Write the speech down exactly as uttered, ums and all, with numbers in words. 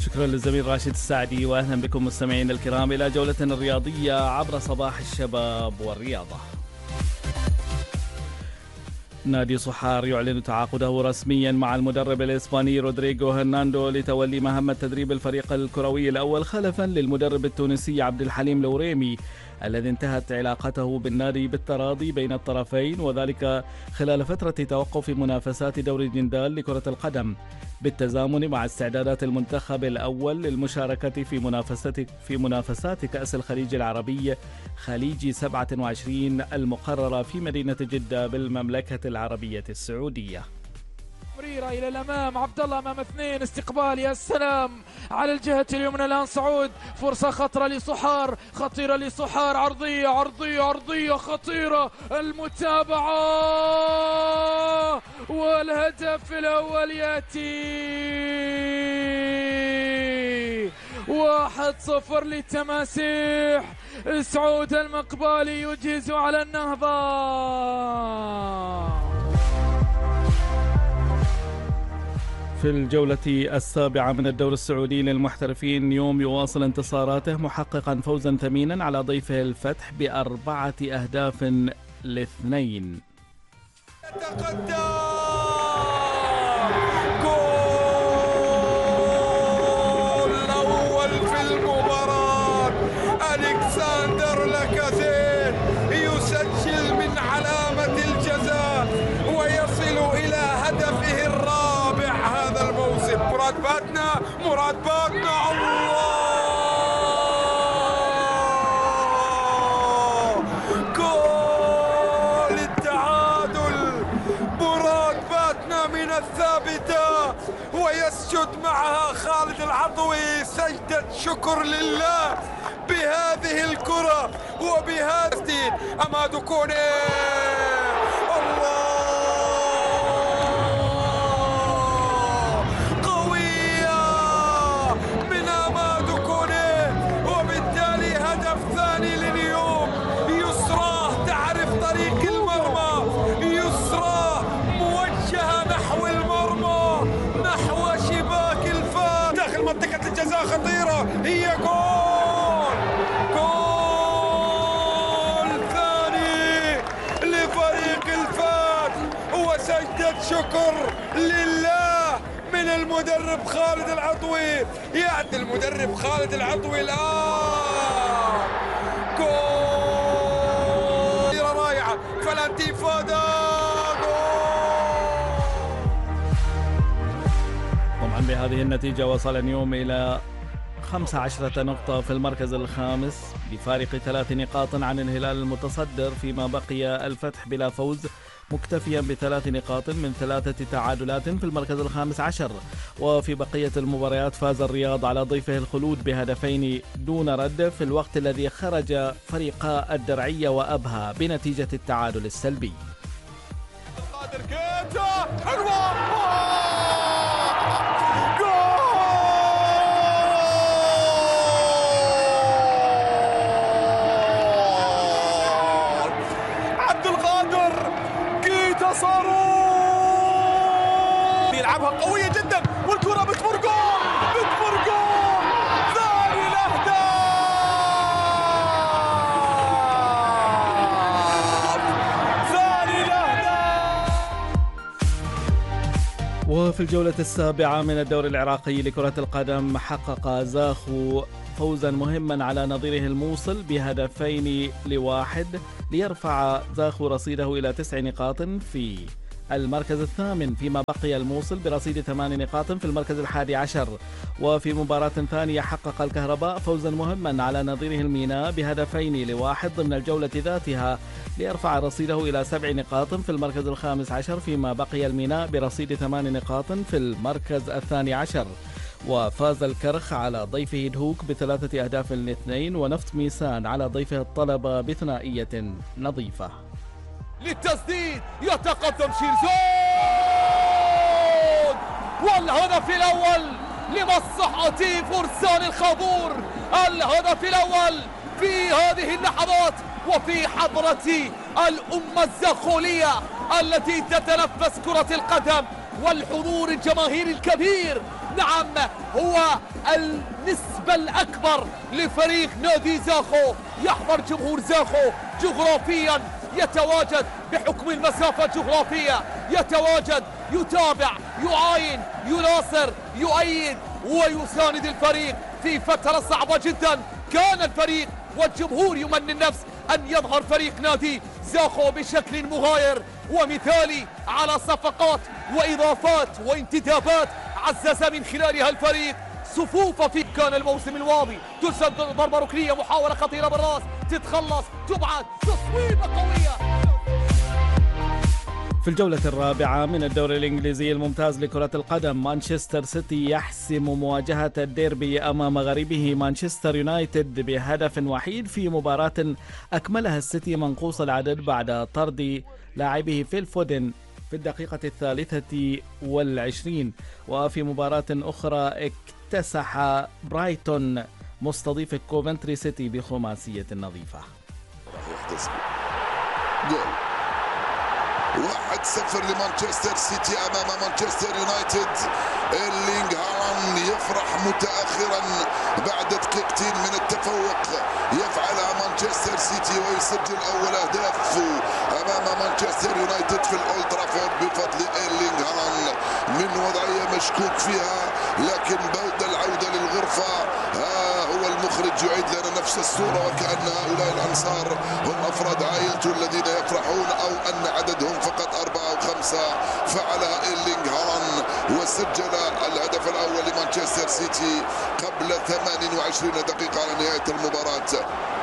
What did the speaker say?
شكرا للزميل راشد السعدي، وأهلا بكم مستمعين الكرام إلى جولة رياضية عبر صباح الشباب والرياضة. نادي صحار يعلن تعاقده رسميا مع المدرب الإسباني رودريغو هرناندو لتولي مهمة تدريب الفريق الكروي الأول خلفا للمدرب التونسي عبد الحليم لوريمي الذي انتهت علاقته بالنادي بالتراضي بين الطرفين، وذلك خلال فترة توقف منافسات دوري الجندال لكرة القدم بالتزامن مع استعدادات المنتخب الأول للمشاركة في منافسات في منافسات كأس الخليج العربي خليج سبعة وعشرين المقررة في مدينة جدة بالمملكة العربية السعودية. مريرة إلى الأمام، عبد الله أمام اثنين، استقبال يا سلام على الجهة اليمنى الآن صعود، فرصة خطرة لصحار، خطيرة لصحار، عرضية عرضية عرضية خطيرة، المتابعة والهدف الأول يأتي واحد صفر للتماسيح. سعود المقبالي يجهز على النهضة. في الجولة السابعة من الدوري السعودي للمحترفين يوم يواصل انتصاراته محققا فوزا ثمينا على ضيفه الفتح بأربعة أهداف لاثنين. يتقدم جول الأول في المباراة، ألكسندر لاكازيت يسجل من علامة الجزاء ويصل إلى هدفه الرابع هذا الموسم. مراد باتنا مراد باتنا الله جول التعادل. مراد باتنا من الثابتة ويسجد معها خالد العطوي سجدة شكر لله بهذه الكرة وبهذا أماد كوني. الله قوية من أماد كوني، وبالتالي هدف ثاني لليوم. يسراه تعرف طريق المرمى، يسراه موجهة نحو المرمى نحو شباك الفار داخل منطقة الجزاء، خطيرة هي جول جول ثاني لفريق الفار وسجدة شكر لله من المدرب خالد العطوي. يعد المدرب خالد العطوي الآن جول رائعة، فالانتفاضة طبعا بهذه النتيجة وصل اليوم إلى خمس عشرة نقطة في المركز الخامس بفارق ثلاث نقاط عن الهلال المتصدر، فيما بقي الفتح بلا فوز مكتفيا بثلاث نقاط من ثلاثة تعادلات في المركز الخامس عشر. وفي بقية المباريات فاز الرياض على ضيفه الخلود بهدفين دون رد في الوقت الذي خرج فريقا الدرعية وأبها بنتيجة التعادل السلبي. قادر كيتا حلوة يلعبها قوية جدا والكرة بتمر جول بتمر جول ثاني الأهداف ثاني الأهداف. وفي الجولة السابعة من الدوري العراقي لكرة القدم حقق زاخو فوزا مهما على نظيره الموصل بهدفين لواحد ليرفع زاخو رصيده إلى تسع نقاط في المركز الثامن، فيما بقي الموصل برصيد ثمان نقاط في المركز الحادي عشر. وفي مباراة ثانية حقق الكهرباء فوزا مهما على نظيره الميناء بهدفين لواحد ضمن الجولة ذاتها ليرفع رصيده إلى سبع نقاط في المركز الخامس عشر، فيما بقي الميناء برصيد ثمان نقاط في المركز الثاني عشر. وفاز الكرخ على ضيفه دهوك بثلاثة أهداف لاثنين، ونفط ميسان على ضيفه الطلبة بثنائية نظيفة. للتسديد يتقدم شيرزون والهدف الأول لمصلحة فرسان الخابور. الهدف الأول في هذه اللحظات وفي حضرة الأمة الزخولية التي تتنفس كرة القدم والحضور الجماهيري الكبير. نعم، هو النسبة الأكبر لفريق نادي زاخو. يحضر جمهور زاخو جغرافيا، يتواجد بحكم المسافة الجغرافية، يتواجد يتابع يعاين يناصر يؤيد ويساند الفريق في فترة صعبة جدا. كان الفريق والجمهور يمني النفس أن يظهر فريق نادي زاخو بشكل مغاير ومثالي على صفقات وإضافات وانتدابات عزز من خلالها الفريق صفوف. في كان الموسم الماضي تسدد ضربة ركنية، محاولة خطيرة بالراس، تتخلص، تبعد، تصويبة قوية. في الجولة الرابعة من الدوري الإنجليزي الممتاز لكرة القدم، مانشستر سيتي يحسم مواجهة الديربي أمام غريبه مانشستر يونايتد بهدف وحيد في مباراة أكملها السيتي منقوص العدد بعد طرد لاعبه فيل فودن في الدقيقة الثالثة والعشرين. وفي مباراة أخرى اكتسح برايتون مستضيف كوفنتري سيتي بخماسية نظيفة. واحد صفر لمانشستر سيتي أمام مانشستر يونايتد. إيرلينغ هالاند يفرح متأخرا بعد دقيقتين من التفوق يفعلها مانشستر سيتي ويسجل أول أهداف أمام مانشستر يونايتد في الأولد ترافورد بفضل إيرلينغ هالاند من وضعية مشكوك فيها، لكن بعد العودة للغرفة ها هو المخرج يعيد لنا نفس الصورة وكأن هؤلاء الأنصار هم أفراد عائلته الذين يفرحون، أو أن عددهم فقط أربعة أو خمسة. فعلها إيرلينغ هالاند وسجل الهدف الأول لمانشستر سيتي قبل ثمان وعشرين دقيقة على نهاية المباراة.